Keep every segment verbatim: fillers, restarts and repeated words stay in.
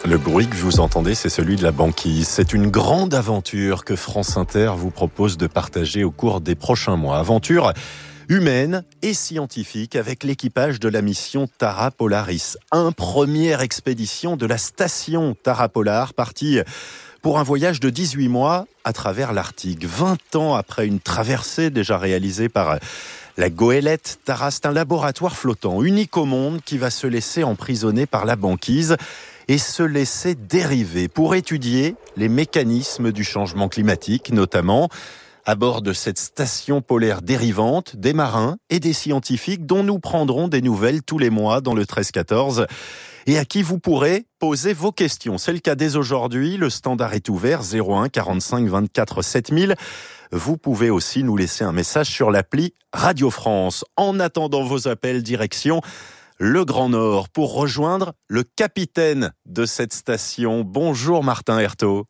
Le bruit que vous entendez, c'est celui de la banquise. C'est une grande aventure que France Inter vous propose de partager au cours des prochains mois. Aventure humaine et scientifique avec l'équipage de la mission Tara Polaris. Un première expédition de la station Tara Polar partie pour un voyage de dix-huit mois à travers l'Arctique. vingt ans après une traversée déjà réalisée par la goélette Tara, c'est un laboratoire flottant, unique au monde, qui va se laisser emprisonner par la banquise et se laisser dériver pour étudier les mécanismes du changement climatique, notamment à bord de cette station polaire dérivante, des marins et des scientifiques dont nous prendrons des nouvelles tous les mois dans le treize quatorze et à qui vous pourrez poser vos questions. C'est le cas dès aujourd'hui, le standard est ouvert, zéro un quarante-cinq vingt-quatre sept mille. Vous pouvez aussi nous laisser un message sur l'appli Radio France. En attendant vos appels, direction le Grand Nord pour rejoindre le capitaine de cette station. Bonjour Martin Hertaud.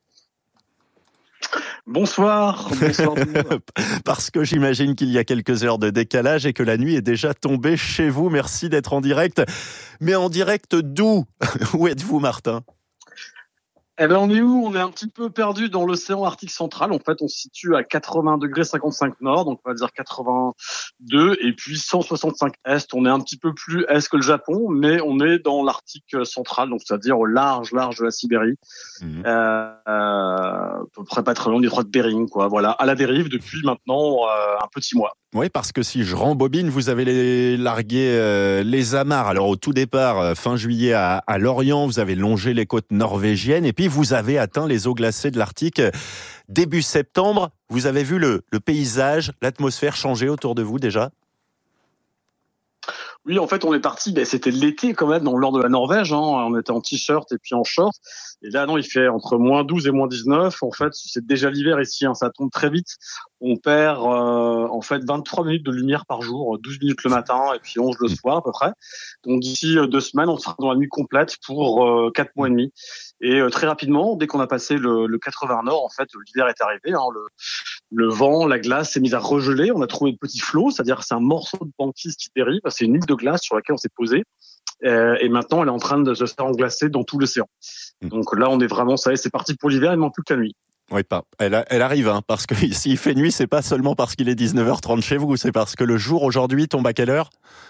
Bonsoir, bonsoir. Parce que j'imagine qu'il y a quelques heures de décalage et que la nuit est déjà tombée chez vous. Merci d'être en direct. Mais en direct d'où ? Où êtes-vous, Martin ? Eh ben, on est où ? On est un petit peu perdu dans l'océan Arctique central. En fait, on se situe à quatre-vingts degrés cinquante-cinq nord, donc on va dire quatre-vingt-deux, et puis cent soixante-cinq est. On est un petit peu plus est que le Japon, mais on est dans l'Arctique central, donc c'est-à-dire au large, large de la Sibérie. Mmh. Euh, euh, à peu près pas très loin du détroit de Bering, quoi. Voilà, à la dérive depuis maintenant euh, un petit mois. Oui, parce que si je rembobine, vous avez les, largué euh, les amarres. Alors au tout départ, euh, fin juillet à, à Lorient, vous avez longé les côtes norvégiennes et puis vous avez atteint les eaux glacées de l'Arctique euh, début septembre. Vous avez vu le, le paysage, l'atmosphère changer autour de vous déjà ? Oui, en fait, on est parti, ben, c'était l'été quand même, dans le nord de la Norvège, hein. On était en t-shirt et puis en short. Et là, non, il fait entre moins douze et moins dix-neuf. En fait, c'est déjà l'hiver ici, hein. Ça tombe très vite. On perd, euh, en fait, vingt-trois minutes de lumière par jour, douze minutes le matin et puis onze le soir à peu près. Donc, d'ici deux semaines, on sera dans la nuit complète pour euh, quatre mois et demi. Et euh, très rapidement, dès qu'on a passé le, le quatre-vingts nord, en fait, l'hiver est arrivé, hein. Le, le vent, la glace s'est mise à regeler. On a trouvé de petits flots, c'est-à-dire c'est un morceau de banquise qui dérive. C'est une île de glace sur laquelle on s'est posé. Euh, et maintenant, elle est en train de se faire englacer dans tout l'océan. Mmh. Donc là, on est vraiment, ça y est, c'est parti pour l'hiver. Il ne manque plus que la nuit. Oui, pas. Elle, elle arrive, hein, parce que s'il fait nuit, c'est pas seulement parce qu'il est dix-neuf heures trente chez vous, c'est parce que le jour aujourd'hui tombe à quelle heure ?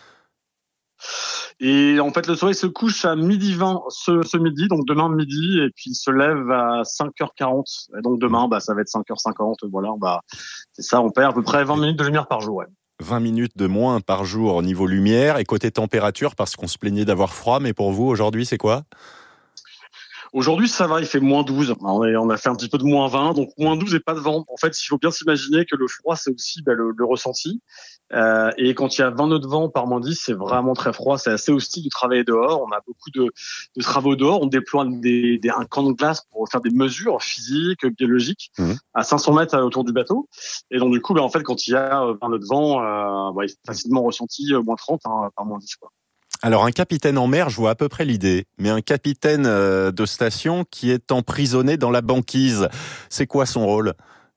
Et en fait, le soleil se couche à midi vingt ce, ce midi, donc demain midi, et puis il se lève à cinq heures quarante. Et donc demain, bah, ça va être cinq heures cinquante. Voilà, bah, c'est ça, on perd à peu près vingt minutes de lumière par jour. Ouais. vingt minutes de moins par jour au niveau lumière. Et côté température, parce qu'on se plaignait d'avoir froid, mais pour vous, aujourd'hui, c'est quoi ? Aujourd'hui, ça va, il fait moins douze. On a fait un petit peu de moins vingt, donc moins douze et pas de vent. En fait, il faut bien s'imaginer que le froid, c'est aussi bah, le, le ressenti. Euh, et quand il y a vingt nœuds de vent par moins dix, c'est vraiment très froid. C'est assez hostile de travailler dehors. On a beaucoup de, de travaux dehors. On déploie des, des, un camp de glace pour faire des mesures physiques, biologiques, mmh. à cinq cents mètres autour du bateau. Et donc, du coup, bah, en fait, quand il y a vingt nœuds de vent, euh, bah, il est facilement ressenti moins trente hein, par moins dix, quoi. Alors un capitaine en mer, je vois à peu près l'idée, mais un capitaine de station qui est emprisonné dans la banquise, c'est quoi son rôle ?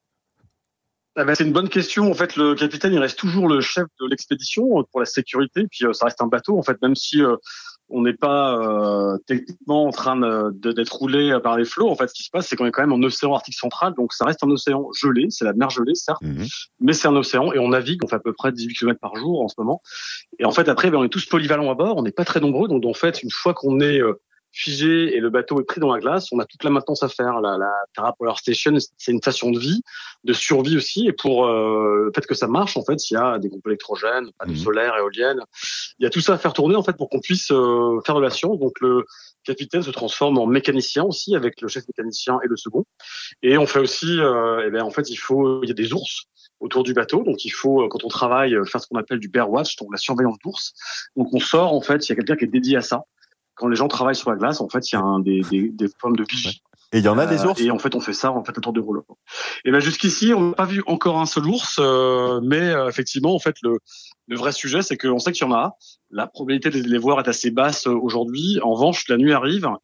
Ah ben, c'est une bonne question. En fait, le capitaine, il reste toujours le chef de l'expédition pour la sécurité, puis ça reste un bateau, en fait, même si euh, on n'est pas euh, techniquement en train de, de, d'être roulé par les flots. En fait, ce qui se passe, c'est qu'on est quand même en océan Arctique central, donc ça reste un océan gelé, c'est la mer gelée, certes, mmh. mais c'est un océan et on navigue, on fait à peu près dix-huit kilomètres par jour en ce moment. Et en fait, après, ben, on est tous polyvalents à bord, on n'est pas très nombreux, donc en fait, une fois qu'on est euh, figé et le bateau est pris dans la glace, on a toute la maintenance à faire. La, la Tara Polar Station, c'est une station de vie, de survie aussi, et pour euh, le fait que ça marche, en fait, il y a des groupes électrogènes, panneaux mmh. solaires, éoliennes, il y a tout ça à faire tourner en fait pour qu'on puisse euh, faire de la science. Donc le capitaine se transforme en mécanicien aussi avec le chef mécanicien et le second. Et on fait aussi, euh, eh bien en fait, il faut, il y a des ours autour du bateau, donc il faut quand on travaille faire ce qu'on appelle du bear watch, donc la surveillance d'ours. Donc on sort en fait, il y a quelqu'un qui est dédié à ça. Quand les gens travaillent sur la glace, en fait, il y a un, des, des, des formes de vigie. Et il y en a des ours. Euh, et en fait, on fait ça en fait autour du rouleau. Et ben jusqu'ici, on n'a pas vu encore un seul ours, euh, mais euh, effectivement, en fait, le, le vrai sujet, c'est qu'on sait qu'il y en a. La probabilité de les voir est assez basse aujourd'hui. En revanche, la nuit arrive et la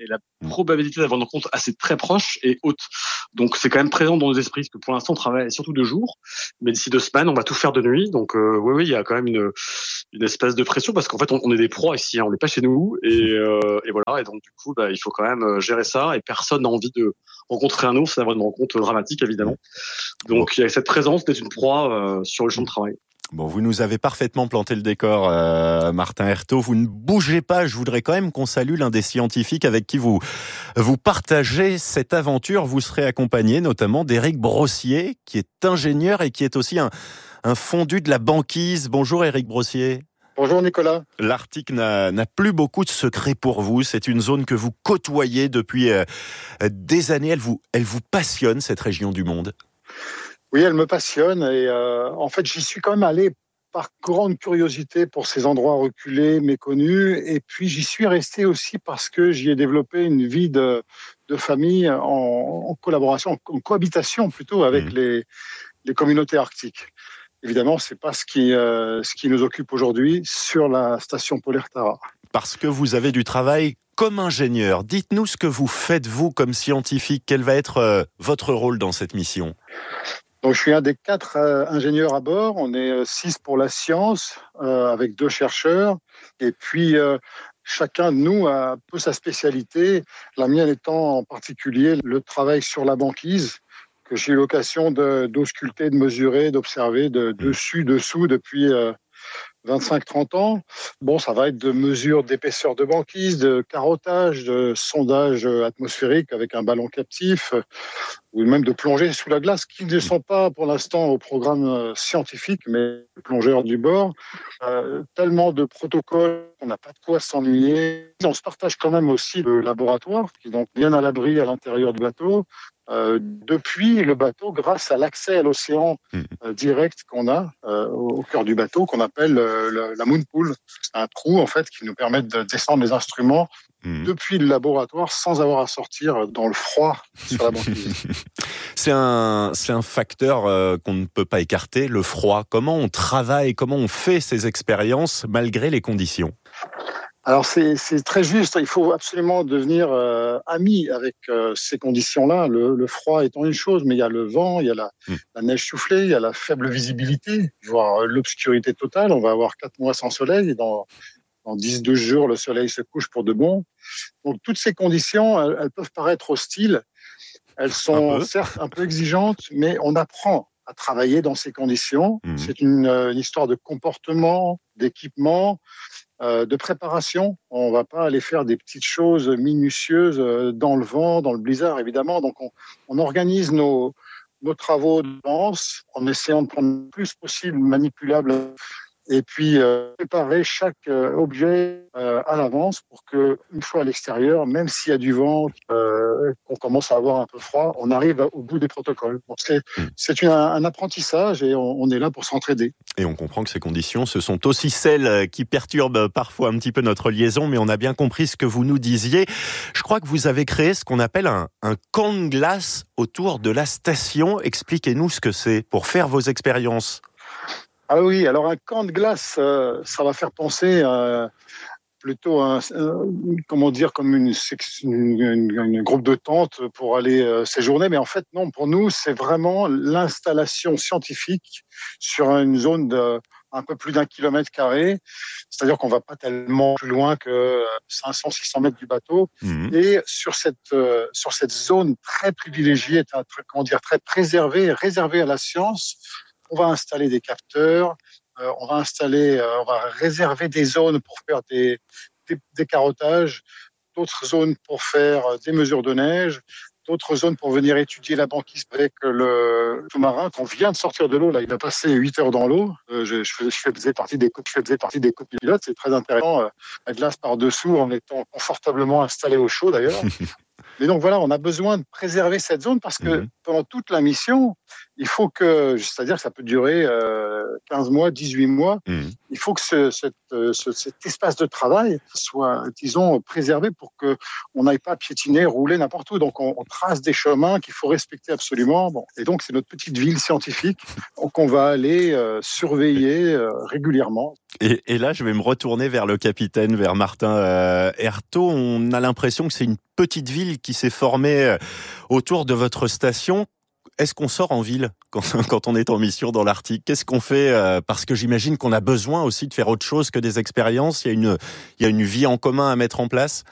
probabilité d'avoir une rencontre assez très proche est haute. Donc c'est quand même présent dans nos esprits, parce que pour l'instant on travaille surtout de jour, mais d'ici deux semaines on va tout faire de nuit. Donc euh, oui, oui, il y a quand même une, une espèce de pression, parce qu'en fait on, on est des pros ici, hein, on n'est pas chez nous, et, euh, et voilà. Et donc du coup, bah, il faut quand même gérer ça, et personne n'a envie de rencontrer un ours, d'avoir une rencontre dramatique évidemment. Donc il y a cette présence d'être une proie euh, sur le champ de travail. Bon, vous nous avez parfaitement planté le décor, euh, Martin Erthaud. Vous ne bougez pas. Je voudrais quand même qu'on salue l'un des scientifiques avec qui vous vous partagez cette aventure. Vous serez accompagné notamment d'Éric Brossier, qui est ingénieur et qui est aussi un, un fondu de la banquise. Bonjour Éric Brossier. Bonjour Nicolas. L'Arctique n'a, n'a plus beaucoup de secrets pour vous. C'est une zone que vous côtoyez depuis euh, des années. Elle vous, elle vous passionne, cette région du monde. Oui, elle me passionne et euh, en fait, j'y suis quand même allé par grande curiosité pour ces endroits reculés, méconnus. Et puis, j'y suis resté aussi parce que j'y ai développé une vie de, de famille en, en collaboration, en cohabitation plutôt avec mmh. les, les communautés arctiques. Évidemment, c'est pas ce qui, euh, ce qui nous occupe aujourd'hui sur la station polaire Tara. Parce que vous avez du travail comme ingénieur. Dites-nous ce que vous faites, vous, comme scientifique. Quel va être euh, votre rôle dans cette mission ? Donc, je suis un des quatre euh, ingénieurs à bord. On est euh, six pour la science, euh, avec deux chercheurs. Et puis, euh, chacun de nous a un peu sa spécialité. La mienne étant en particulier le travail sur la banquise, que j'ai eu l'occasion de, d'ausculter, de mesurer, d'observer de dessus, dessous depuis euh, vingt-cinq trente ans. Bon, ça va être de mesures d'épaisseur de banquise, de carottage, de sondage atmosphérique avec un ballon captif, ou même de plongée sous la glace, qui ne sont pas pour l'instant au programme scientifique, mais plongeurs du bord. Euh, tellement de protocoles, on n'a pas de quoi s'ennuyer. On se partage quand même aussi le laboratoire, qui est donc bien à l'abri à l'intérieur du bateau. Euh, depuis le bateau, grâce à l'accès à l'océan euh, direct qu'on a euh, au cœur du bateau, qu'on appelle euh, le, la moon pool. C'est un trou en fait qui nous permet de descendre les instruments mmh. depuis le laboratoire sans avoir à sortir dans le froid sur la banquise. c'est un c'est un facteur euh, qu'on ne peut pas écarter, le froid. Comment on travaille, comment on fait ces expériences malgré les conditions ? Alors c'est, c'est très juste, il faut absolument devenir euh, ami avec euh, ces conditions-là. Le, le froid étant une chose, mais il y a le vent, il y a la, mmh. la neige soufflée, il y a la faible visibilité, voire l'obscurité totale. On va avoir quatre mois sans soleil et dans, dans dix douze jours, le soleil se couche pour de bon. Donc toutes ces conditions, elles, elles peuvent paraître hostiles. Elles sont un certes un peu exigeantes, mais on apprend à travailler dans ces conditions. Mmh. C'est une, une histoire de comportement, d'équipement, Euh, de préparation. On ne va pas aller faire des petites choses minutieuses dans le vent, dans le blizzard, évidemment. Donc, on, on organise nos, nos travaux de lance en essayant de prendre le plus possible manipulable et puis euh, préparer chaque euh, objet euh, à l'avance pour que, une fois à l'extérieur, même s'il y a du vent, euh, qu'on commence à avoir un peu froid, on arrive au bout des protocoles. Donc c'est, c'est une, un apprentissage et on, on est là pour s'entraider. Et on comprend que ces conditions, ce sont aussi celles qui perturbent parfois un petit peu notre liaison, mais on a bien compris ce que vous nous disiez. Je crois que vous avez créé ce qu'on appelle un, un camp de glace autour de la station. Expliquez-nous ce que c'est pour faire vos expériences. Ah oui, alors un camp de glace, euh, ça va faire penser à plutôt un, euh, comment dire, comme une, une, une, une groupe de tentes pour aller euh, séjourner, mais en fait non, pour nous c'est vraiment l'installation scientifique sur une zone de un peu plus d'un kilomètre carré, c'est-à-dire qu'on va pas tellement plus loin que cinq cents six cents mètres du bateau, mmh. et sur cette euh, sur cette zone très privilégiée, très, comment dire, très préservée, réservée à la science. On va installer des capteurs, euh, on va installer, euh, on va réserver des zones pour faire des, des, des carottages, d'autres zones pour faire des mesures de neige, d'autres zones pour venir étudier la banquise avec le sous-marin. Quand on vient de sortir de l'eau, là, il a passé huit heures dans l'eau. Euh, je, je, je, faisais partie des, je faisais partie des copilotes. C'est très intéressant. Euh, la glace par-dessous en étant confortablement installé au chaud d'ailleurs. Mais donc voilà, on a besoin de préserver cette zone parce que mmh. pendant toute la mission, il faut que, c'est-à-dire que ça peut durer euh, quinze mois, dix-huit mois, mmh. il faut que ce, cette, ce, cet espace de travail soit, disons, préservé pour qu'on n'aille pas piétiner, rouler n'importe où. Donc, on, on trace des chemins qu'il faut respecter absolument. Bon. Et donc, c'est notre petite ville scientifique qu'on va aller euh, surveiller euh, régulièrement. Et, et là, je vais me retourner vers le capitaine, vers Martin euh, Erthaud. On a l'impression que c'est une petite ville qui s'est formée euh, autour de votre station. Est-ce qu'on sort en ville quand, quand on est en mission dans l'Arctique ? Qu'est-ce qu'on fait ? euh, Parce que j'imagine qu'on a besoin aussi de faire autre chose que des expériences. Il y a une, il y a une vie en commun à mettre en place.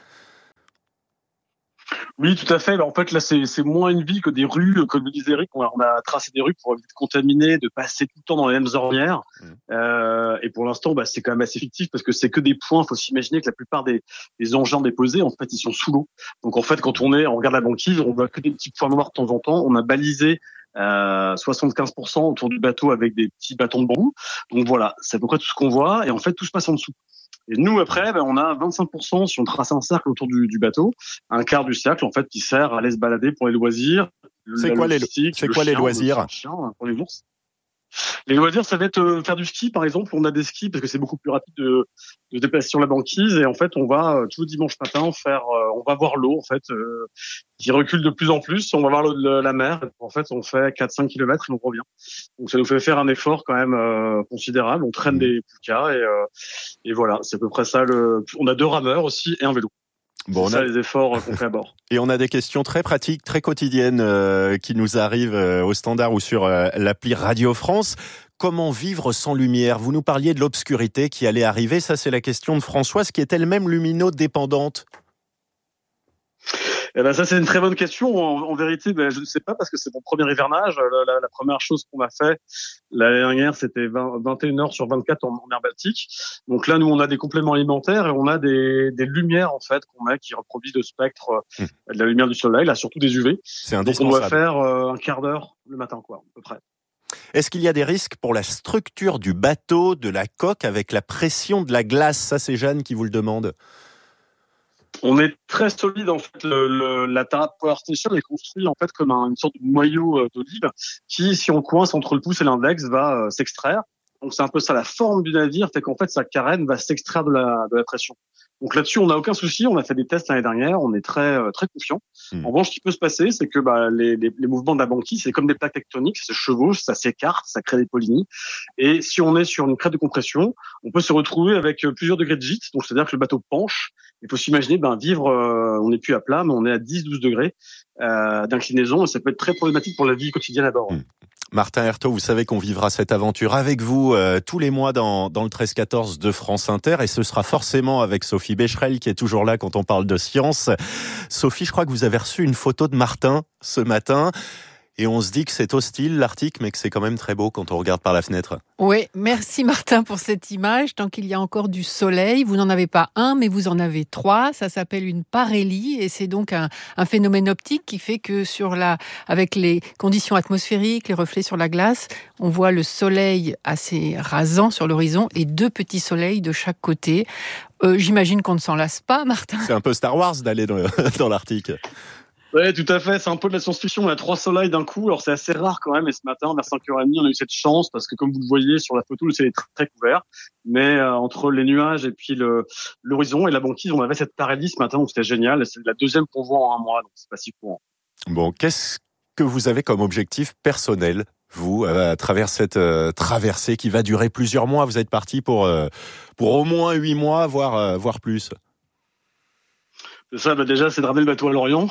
Oui, tout à fait. En fait, là, c'est, c'est moins une ville que des rues. Comme le disait Eric, on a, on a tracé des rues pour éviter de contaminer, de passer tout le temps dans les mêmes ornières. Mmh. Euh, et pour l'instant, bah, c'est quand même assez fictif parce que c'est que des points. Il faut s'imaginer que la plupart des, des engins déposés, en fait, ils sont sous l'eau. Donc, en fait, quand on est, on regarde la banquise, on voit que des petits points noirs de temps en temps. On a balisé euh, soixante-quinze pour cent autour du bateau avec des petits bâtons de bambou. Donc voilà, c'est à peu près tout ce qu'on voit. Et en fait, tout se passe en dessous. Et nous, après, ben, on a vingt-cinq pour cent si on trace un cercle autour du, du bateau, un quart du cercle, en fait, qui sert à aller se balader pour les loisirs. C'est quoi les, c'est quoi les loisirs? Le chien, pour les ours. Les loisirs, ça va être euh, faire du ski, par exemple. On a des skis parce que c'est beaucoup plus rapide de, de déplacer sur la banquise. Et en fait, on va euh, tous les dimanches matin faire, euh, on va voir l'eau, en fait, euh, qui recule de plus en plus. On va voir le, le, la mer. En fait, on fait quatre cinq kilomètres et on revient. Donc, ça nous fait faire un effort quand même euh, considérable. On traîne mmh. des poucas et, euh, et voilà, c'est à peu près ça. Le... On a deux rameurs aussi et un vélo. Bon, c'est on a... ça les efforts qu'on fait à bord. Et on a des questions très pratiques, très quotidiennes euh, qui nous arrivent euh, au standard ou sur euh, l'appli Radio France. Comment vivre sans lumière ? Vous nous parliez de l'obscurité qui allait arriver. Ça, c'est la question de Françoise qui est elle-même luminodépendante. Eh ben ça c'est une très bonne question. En, en vérité, ben je ne sais pas parce que c'est mon premier hivernage. La, la, la première chose qu'on a fait l'année dernière, c'était vingt, vingt et une heures sur vingt-quatre en, en mer Baltique. Donc là, nous on a des compléments alimentaires et on a des, des lumières en fait qu'on a qui reproduisent le spectre mmh. de la lumière du soleil, là surtout des U V. C'est indispensable. Donc on doit faire euh, un quart d'heure le matin, quoi, à peu près. Est-ce qu'il y a des risques pour la structure du bateau, de la coque, avec la pression de la glace ? Ça, c'est Jeanne qui vous le demande. On est très solide en fait. Le, le, la Tarap Power Station est construite en fait comme un, une sorte de noyau euh, d'olive qui, si on coince entre le pouce et l'index, va euh, s'extraire. Donc c'est un peu ça la forme du navire, fait qu'en fait sa carène va s'extraire de la, de la pression. Donc là-dessus, on n'a aucun souci. On a fait des tests l'année dernière. On est très euh, très confiant. Mmh. En revanche, ce qui peut se passer, c'est que bah, les, les, les mouvements de la banquise, c'est comme des plaques tectoniques, ça se chevauche, ça s'écarte, ça crée des polynies. Et si on est sur une crête de compression, on peut se retrouver avec plusieurs degrés de gîte. Donc c'est-à-dire que le bateau penche. Il faut s'imaginer, ben vivre, euh, on n'est plus à plat, mais on est à dix douze degrés euh, d'inclinaison. Et ça peut être très problématique pour la vie quotidienne à bord. Mmh. Martin Erthaud, vous savez qu'on vivra cette aventure avec vous euh, tous les mois dans, dans le treize quatorze de France Inter et ce sera forcément avec Sophie Becherel qui est toujours là quand on parle de science. Sophie, je crois que vous avez reçu une photo de Martin ce matin et on se dit que c'est hostile l'Arctique mais que c'est quand même très beau quand on regarde par la fenêtre. Oui, merci Martin pour cette image. Tant qu'il y a encore du soleil, vous n'en avez pas un mais vous en avez trois. Ça s'appelle une parélie et c'est donc un, un phénomène optique qui fait que sur la, avec les conditions atmosphériques, les reflets sur la glace, on voit le soleil assez rasant sur l'horizon et deux petits soleils de chaque côté. Euh, j'imagine qu'on ne s'en lasse pas, Martin. C'est un peu Star Wars d'aller dans, dans l'Arctique. Oui, tout à fait. C'est un peu de la science-fiction. On a trois soleils d'un coup. Alors, c'est assez rare quand même. Et ce matin, vers cinq heures trente, on a eu cette chance parce que, comme vous le voyez sur la photo, le ciel est très, très couvert. Mais euh, entre les nuages et puis le, l'horizon et la banquise, on avait cette parélie ce matin. Donc, c'était génial. C'est la deuxième qu'on voit en un mois. Donc, c'est pas si courant. Bon, qu'est-ce que vous avez comme objectif personnel, vous, à travers cette euh, traversée qui va durer plusieurs mois? Vous êtes parti pour, euh, pour au moins huit mois, voire, euh, voire plus. Ça, bah déjà, c'est de ramener le bateau à Lorient.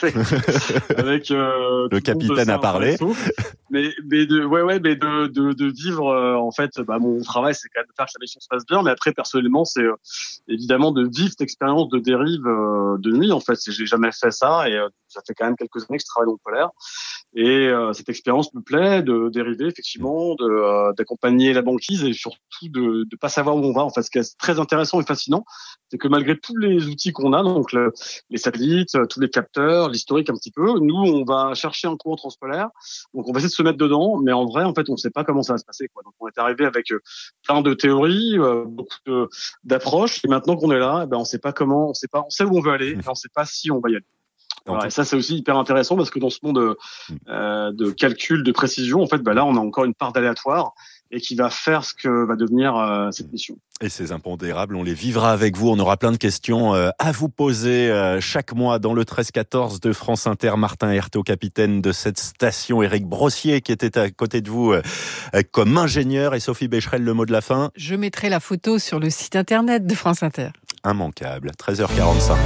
avec euh, le capitaine a parlé. Mais, mais de, ouais, ouais, mais de, de, de vivre. Euh, en fait, bah mon travail, c'est quand même de faire que la mission se passe bien. Mais après, personnellement, c'est euh, évidemment de vivre cette expérience de dérive euh, de nuit. En fait, j'ai jamais fait ça et euh, ça fait quand même quelques années que je travaille dans le polaire. Et euh, cette expérience me plaît de dériver effectivement, de euh, d'accompagner la banquise et surtout de de pas savoir où on va. En fait, ce qui est très intéressant et fascinant, c'est que malgré tous les outils qu'on a, donc le, les satellites, tous les capteurs, l'historique un petit peu, nous on va chercher un courant transpolaire, donc on va essayer de se mettre dedans, mais en vrai en fait on ne sait pas comment ça va se passer, quoi. Donc on est arrivé avec plein de théories, euh, beaucoup de, d'approches, et maintenant qu'on est là, eh ben on sait pas comment, on sait pas, on sait où on veut aller, mais on sait pas si on va y aller. Voilà, et ça, c'est aussi hyper intéressant parce que dans ce monde euh, de calcul, de précision, en fait, bah là, on a encore une part d'aléatoire et qui va faire ce que va devenir euh, cette mission. Et ces impondérables, on les vivra avec vous. On aura plein de questions euh, à vous poser euh, chaque mois dans le treize quatorze de France Inter. Martin Hertaud, capitaine de cette station. Éric Brossier, qui était à côté de vous euh, comme ingénieur. Et Sophie Becherel, le mot de la fin. Je mettrai la photo sur le site internet de France Inter. Immanquable. treize heures quarante-cinq.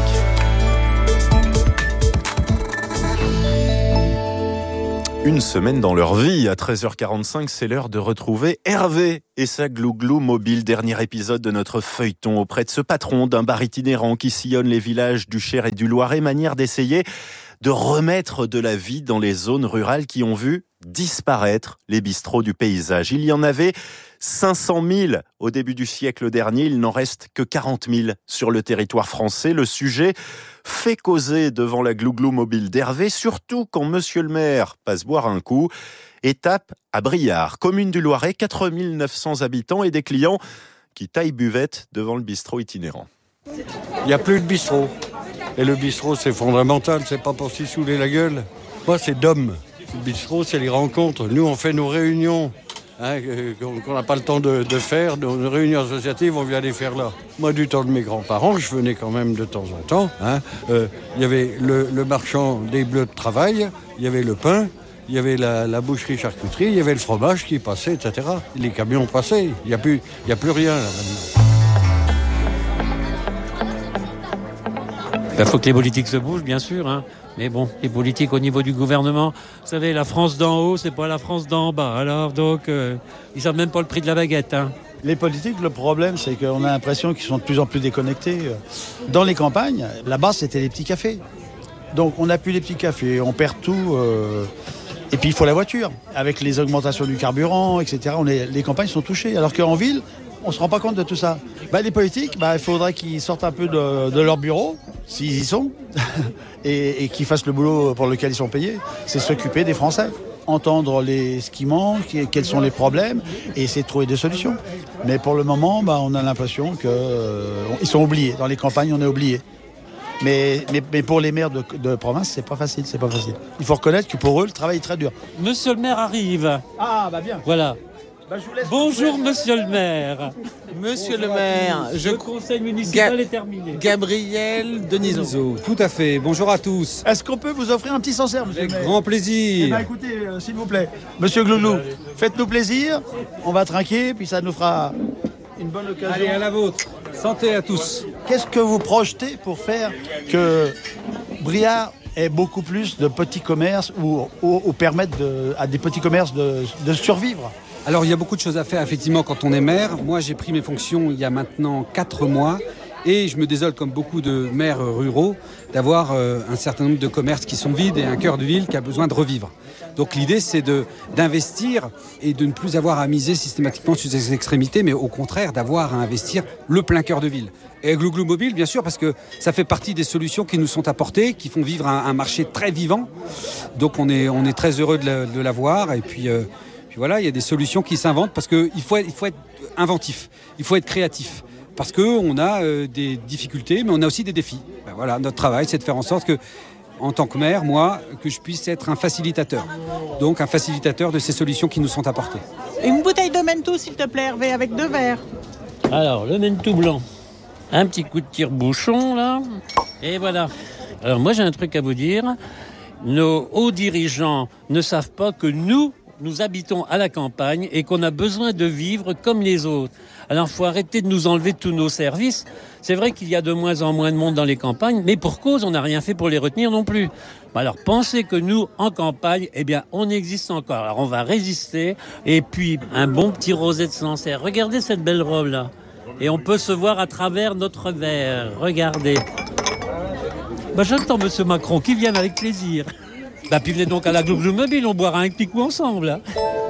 Une semaine dans leur vie. À treize heures quarante-cinq, c'est l'heure de retrouver Hervé et sa glouglou mobile. Dernier épisode de notre feuilleton auprès de ce patron d'un bar itinérant qui sillonne les villages du Cher et du Loiret. Manière d'essayer de remettre de la vie dans les zones rurales qui ont vu disparaître les bistrots du paysage. Il y en avait cinq cent mille au début du siècle dernier. Il n'en reste que quarante mille sur le territoire français. Le sujet fait causer devant la glouglou mobile d'Hervé, surtout quand monsieur le maire passe boire un coup. Étape à Briard, commune du Loiret, quatre mille neuf cents habitants et des clients qui taillent buvette devant le bistrot itinérant. Il n'y a plus de bistrot. Et le bistrot, c'est fondamental, c'est pas pour s'y saouler la gueule. Moi, c'est d'hommes. Le bistrot, c'est les rencontres. Nous, on fait nos réunions. Hein, qu'on n'a pas le temps de, de faire, nos réunions associatives, on vient les faire là. Moi, du temps de mes grands-parents, je venais quand même de temps en temps. Il hein, euh, y avait le, le marchand des bleus de travail, il y avait le pain, il y avait la, la boucherie-charcuterie, il y avait le fromage qui passait, et cetera. Les camions passaient, il n'y a plus, il a plus rien là maintenant. Il faut que les politiques se bougent, bien sûr, hein. Mais bon, les politiques au niveau du gouvernement, vous savez, la France d'en haut, c'est pas la France d'en bas. Alors donc, euh, ils savent même pas le prix de la baguette, hein. Les politiques, le problème, c'est qu'on a l'impression qu'ils sont de plus en plus déconnectés. Dans les campagnes, là-bas, c'était les petits cafés. Donc, on n'a plus les petits cafés, on perd tout. Euh... Et puis, il faut la voiture. Avec les augmentations du carburant, et cetera, on est... les campagnes sont touchées. Alors qu'en ville, on ne se rend pas compte de tout ça. Bah, les politiques, bah, il faudrait qu'ils sortent un peu de, de leur bureau, s'ils y sont, et, et qu'ils fassent le boulot pour lequel ils sont payés. C'est s'occuper des Français. Entendre les, ce qui manque, quels sont les problèmes, et essayer de trouver des solutions. Mais pour le moment, bah, on a l'impression qu'ils euh, sont oubliés. Dans les campagnes, on est oubliés. Mais, mais, mais pour les maires de, de province, c'est pas facile, c'est pas facile. Il faut reconnaître que pour eux, le travail est très dur. Monsieur le maire arrive. Ah, bah bien. Voilà. Bah, je vous laisse Bonjour, monsieur le maire. Monsieur le maire, je... le conseil municipal Ga- est terminé. Gabriel Denisot. Tout à fait. Bonjour à tous. Est-ce qu'on peut vous offrir un petit Sancerre, monsieur Avec le maire ? grand Eh plaisir. ben, écoutez, euh, s'il vous plaît, monsieur Glouglou, faites-nous plaisir, on va trinquer, puis ça nous fera une bonne occasion. Allez, à la vôtre. Santé à tous. Qu'est-ce que vous projetez pour faire que Briard ait beaucoup plus de petits commerces ou, ou, ou permettre de, à des petits commerces de, de survivre ? Alors, il y a beaucoup de choses à faire, effectivement, quand on est maire. Moi, j'ai pris mes fonctions il y a maintenant quatre mois. Et je me désole, comme beaucoup de maires ruraux, d'avoir euh, un certain nombre de commerces qui sont vides et un cœur de ville qui a besoin de revivre. Donc l'idée, c'est de, d'investir et de ne plus avoir à miser systématiquement sur ces extrémités, mais au contraire d'avoir à investir le plein cœur de ville. Et Glouglou Mobile, bien sûr, parce que ça fait partie des solutions qui nous sont apportées, qui font vivre un, un marché très vivant. Donc on est, on est très heureux de, la, de l'avoir. Et puis, euh, puis voilà, il y a des solutions qui s'inventent parce qu'il faut, il faut être inventif, il faut être créatif. Parce qu'on a euh, des difficultés, mais on a aussi des défis. Ben voilà, notre travail, c'est de faire en sorte que, en tant que maire, moi, que je puisse être un facilitateur. Donc un facilitateur de ces solutions qui nous sont apportées. Une bouteille de Mento, s'il te plaît, Hervé, avec deux verres. Alors, le Mento blanc. Un petit coup de tire-bouchon, là. Et voilà. Alors, moi, j'ai un truc à vous dire. Nos hauts dirigeants ne savent pas que nous, nous habitons à la campagne et qu'on a besoin de vivre comme les autres. Alors, il faut arrêter de nous enlever tous nos services. C'est vrai qu'il y a de moins en moins de monde dans les campagnes, mais pour cause, on n'a rien fait pour les retenir non plus. Alors, pensez que nous, en campagne, eh bien, on existe encore. Alors, on va résister. Et puis, un bon petit rosé de Sancerre. Regardez cette belle robe-là. Et on peut se voir à travers notre verre. Regardez. Bah, j'attends monsieur Macron qui vienne avec plaisir. Bah, puis venez donc à la Glouglou Mobile, on boira un petit coup ensemble. Hein.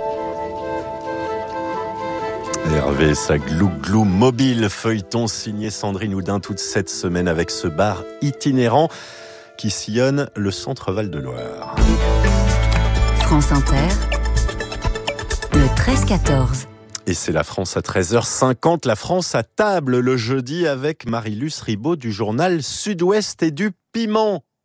Hervé, sa Glouglou Mobile, feuilleton signé Sandrine Houdin toute cette semaine avec ce bar itinérant qui sillonne le centre Val-de-Loire. France Inter, le treize quatorze. Et c'est la France à treize heures cinquante, la France à table le jeudi avec Marie-Luce Ribaud du journal Sud-Ouest et du piment.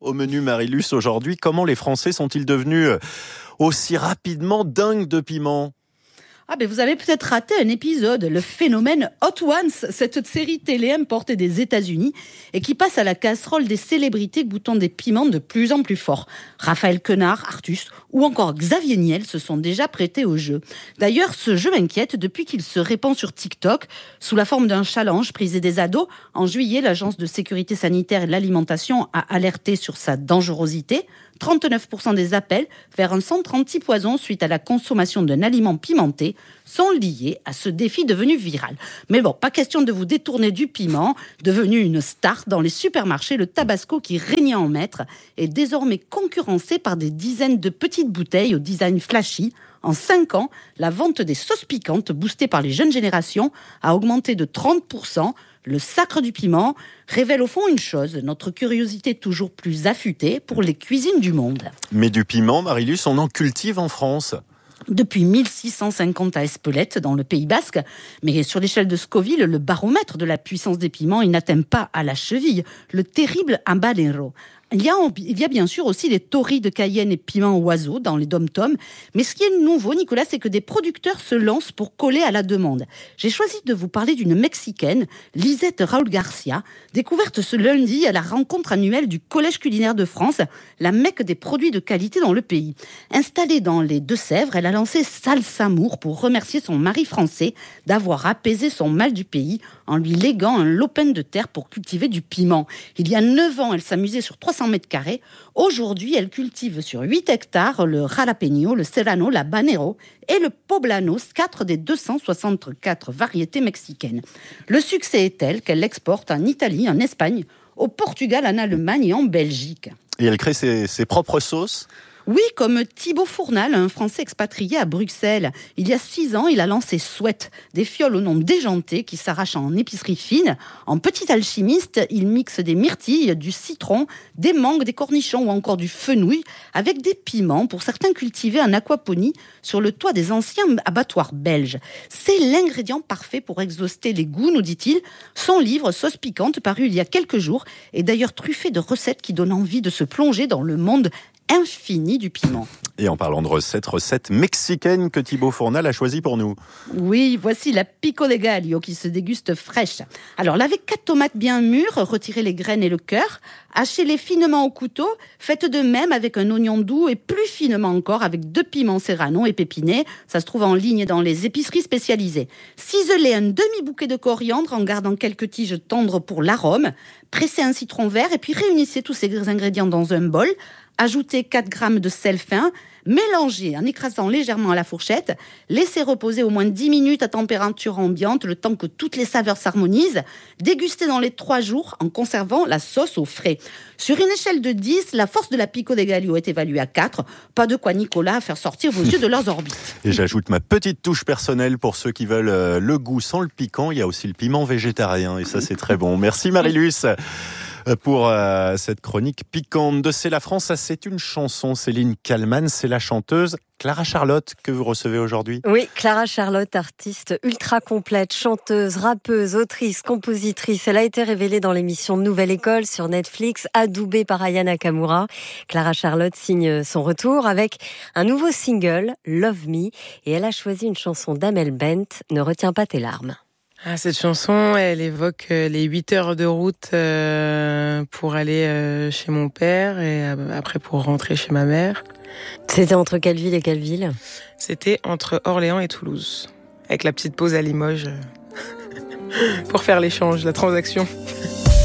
au menu Marilus aujourd'hui. Comment les Français sont-ils devenus aussi rapidement dingues de piment ? Ah ben vous avez peut-être raté un épisode, le phénomène Hot Ones, cette série télé importée des États-Unis et qui passe à la casserole des célébrités goûtant des piments de plus en plus forts. Raphaël Quenard, Artus ou encore Xavier Niel se sont déjà prêtés au jeu. D'ailleurs, ce jeu m'inquiète depuis qu'il se répand sur TikTok sous la forme d'un challenge prisé des ados. En juillet, l'Agence de sécurité sanitaire et de l'alimentation a alerté sur sa dangerosité. trente-neuf pour cent des appels vers un centre anti-poison suite à la consommation d'un aliment pimenté sont liés à ce défi devenu viral. Mais bon, pas question de vous détourner du piment. Devenu une star dans les supermarchés, le Tabasco qui régnait en maître est désormais concurrencé par des dizaines de petites bouteilles au design flashy. En cinq ans, la vente des sauces piquantes, boostée par les jeunes générations, a augmenté de trente pour cent. Le sacre du piment révèle au fond une chose, notre curiosité toujours plus affûtée pour les cuisines du monde. Mais du piment, Marilus, on en cultive en France ? Depuis mille six cent cinquante à Espelette, dans le Pays Basque. Mais sur l'échelle de Scoville, le baromètre de la puissance des piments, il n'atteint pas à la cheville le terrible habanero. Il y, a, il y a bien sûr aussi les tories de Cayenne et piment oiseau dans les dom-toms. Mais ce qui est nouveau, Nicolas, c'est que des producteurs se lancent pour coller à la demande. J'ai choisi de vous parler d'une Mexicaine, Lisette Raúl Garcia, découverte ce lundi à la rencontre annuelle du Collège culinaire de France, la mecque des produits de qualité dans le pays. Installée dans les Deux-Sèvres, elle a lancé Salsa Amour pour remercier son mari français d'avoir apaisé son mal du pays en lui léguant un lopin de terre pour cultiver du piment. Il y a neuf ans, elle s'amusait sur trois cents mètres carrés. Aujourd'hui, elle cultive sur huit hectares le jalapeno, le serrano, l'habanero et le poblano, quatre des deux cent soixante-quatre variétés mexicaines. Le succès est tel qu'elle l'exporte en Italie, en Espagne, au Portugal, en Allemagne et en Belgique. Et elle crée ses, ses propres sauces ? Oui, comme Thibaut Fournal, un Français expatrié à Bruxelles. Il y a six ans, il a lancé Sweat, des fioles au nom déjanté qui s'arrachent en épicerie fine. En petit alchimiste, il mixe des myrtilles, du citron, des mangues, des cornichons ou encore du fenouil avec des piments pour certains cultivés en aquaponie sur le toit des anciens abattoirs belges. C'est l'ingrédient parfait pour exhauster les goûts, nous dit-il. Son livre Sauce piquante, paru il y a quelques jours, est d'ailleurs truffé de recettes qui donnent envie de se plonger dans le monde infini du piment. Et en parlant de recettes, recette mexicaine que Thibaut Fournal a choisie pour nous. Oui, voici la pico de gallo qui se déguste fraîche. Alors, lavez quatre tomates bien mûres, retirez les graines et le cœur, hachez-les finement au couteau, faites de même avec un oignon doux et plus finement encore avec deux piments serrano épépinés. Ça se trouve en ligne dans les épiceries spécialisées. Ciselez un demi-bouquet de coriandre en gardant quelques tiges tendres pour l'arôme. Pressez un citron vert et puis réunissez tous ces ingrédients dans un bol. Ajoutez quatre grammes de sel fin, mélangez en écrasant légèrement à la fourchette, laissez reposer au moins dix minutes à température ambiante, le temps que toutes les saveurs s'harmonisent, dégustez dans les trois jours en conservant la sauce au frais. Sur une échelle de dix, la force de la pico de gallo est évaluée à quatre. Pas de quoi, Nicolas, faire sortir vos yeux de leurs orbites. Et j'ajoute ma petite touche personnelle pour ceux qui veulent le goût sans le piquant. Il y a aussi le piment végétarien et ça, c'est très bon. Merci Marilus pour euh, cette chronique piquante de C'est la France. Ça, c'est une chanson. Céline Kallmann, c'est la chanteuse Clara Charlotte que vous recevez aujourd'hui. Oui, Clara Charlotte, artiste ultra complète, chanteuse, rappeuse, autrice, compositrice. Elle a été révélée dans l'émission Nouvelle École sur Netflix, adoubée par Aya Nakamura. Clara Charlotte signe son retour avec un nouveau single, Love Me, et elle a choisi une chanson d'Amel Bent, Ne retiens pas tes larmes. Ah, cette chanson, elle évoque les huit heures de route euh, pour aller euh, chez mon père et euh, après pour rentrer chez ma mère. C'était entre quelle ville et quelle ville ? C'était entre Orléans et Toulouse, avec la petite pause à Limoges euh, pour faire l'échange, la transaction.